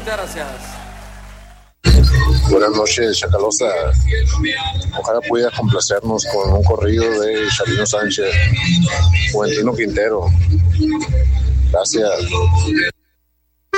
Muchas gracias. Buenas noches, Chacalosa. Ojalá pudiera complacernos con un corrido de Chalino Sánchez, Juventino Quintero. Gracias.